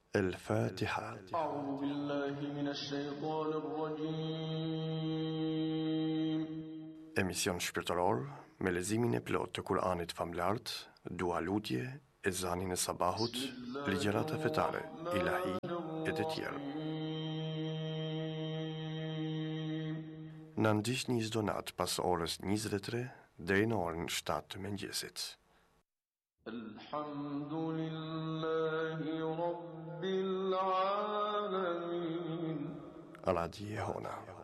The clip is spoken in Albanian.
الفاتحة. أعوذ بالله من الشيطان الرجيم. Emision shpirtëror me lezimin e plot të Kur'anit famlart, dua lutje, ezanin e sabahut, ligjërata fetare, ilahi e të tjerë. Na ndiqni çdo natë pas orës 23 deri në orën 7 të mëngjesit. Alhamdulillahi Rabbil Alamin. Radio Jehona.